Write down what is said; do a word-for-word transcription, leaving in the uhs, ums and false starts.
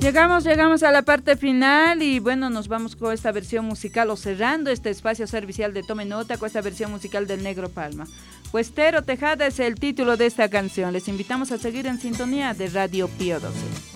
Llegamos, llegamos a la parte final y bueno, nos vamos con esta versión musical o cerrando este espacio servicial de Tome Nota con esta versión musical del Negro Palma. Puestero Tejada es el título de esta canción. Les invitamos a seguir en sintonía de Radio Pío doce.